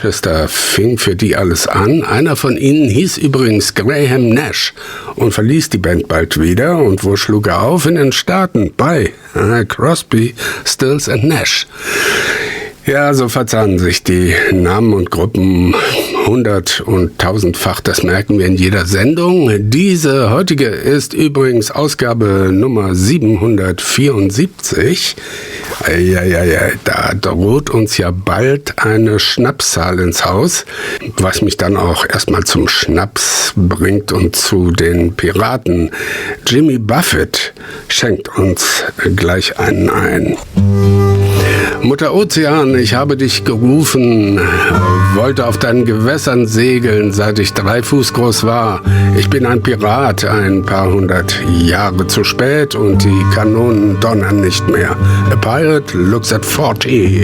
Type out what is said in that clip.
Manchester fing für die alles an. Einer von ihnen hieß übrigens Graham Nash und verließ die Band bald wieder. Und wo schlug er auf? In den Staaten bei Crosby, Stills and Nash. Ja, so verzahnen sich die Namen und Gruppen 100- und 1000-fach, das merken wir in jeder Sendung. Diese heutige ist übrigens Ausgabe Nummer 774. Da droht uns ja bald eine Schnapszahl ins Haus, was mich dann auch erstmal zum Schnaps bringt und zu den Piraten. Jimmy Buffett schenkt uns gleich einen ein. Mutter Ozean, ich habe dich gerufen, wollte auf deinen Gewässern segeln, seit ich 3 Fuß groß war. Ich bin ein Pirat, ein paar 100 Jahre zu spät und die Kanonen donnern nicht mehr. A pirate looks at 40.